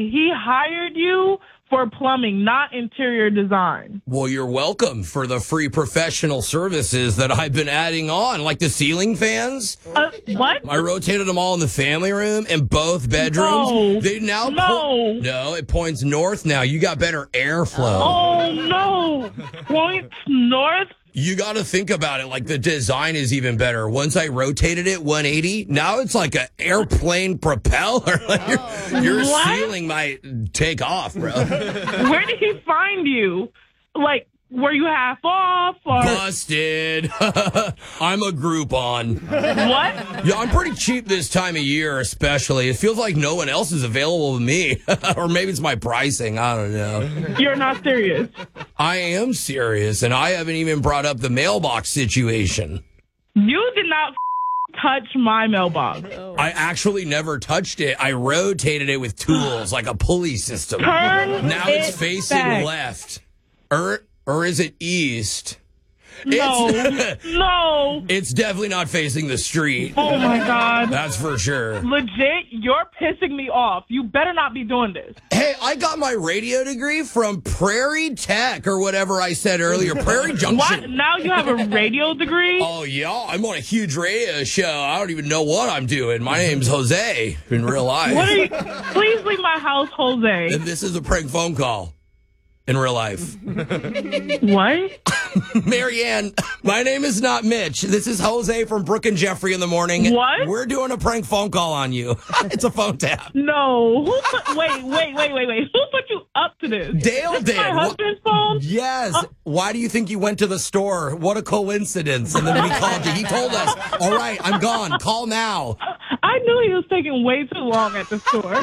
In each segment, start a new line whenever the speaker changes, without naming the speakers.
he hired you for plumbing, not interior design.
Well, you're welcome for the free professional services that I've been adding on, like the ceiling fans.
What?
I rotated them all in the family room and both bedrooms.
No.
They now no, it points north now. You got better airflow.
Oh, no. Points north?
You got to think about it. Like, the design is even better. Once I rotated it 180, now it's like an airplane propeller. Like your ceiling might take off, bro.
Where did he find you? Like, were you half off? Or
Busted. I'm a Groupon.
what?
Yeah, I'm pretty cheap this time of year, especially. It feels like no one else is available to me. Or maybe it's my pricing. I don't know.
You're not serious.
I am serious, and I haven't even brought up the mailbox situation.
You did not touch my mailbox.
I actually never touched it. I rotated it with tools, like a pulley system. Now it's facing
back.
left. Or is it east?
No. No.
It's definitely not facing the street.
Oh, my God.
That's for sure.
Legit, you're pissing me off. You better not be doing this.
Hey, I got my radio degree from Prairie Tech or whatever I said earlier. Prairie Junction.
What? Now you have a radio degree?
Oh, yeah. I'm on a huge radio show. I don't even know what I'm doing. My name's Jose in real life.
What are you? Please leave my house, Jose.
And this is a prank phone call in real life.
What?
Marianne, my name is not Mitch. This is Jose from Brooke and Jeffrey in the morning.
What?
We're doing a prank phone call on you. It's a phone tap.
No. Wait. Who put you up to this?
Dale
This is
did.
my husband's phone?
Yes. Why do you think you went to the store? What a coincidence. And then we called you. He told us, all right, I'm gone. Call now.
I knew he was taking way too long at the store.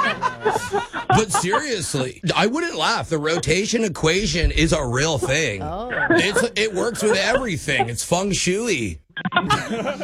But seriously, I wouldn't laugh. The rotation equation is a real thing. It works with everything. It's feng shui.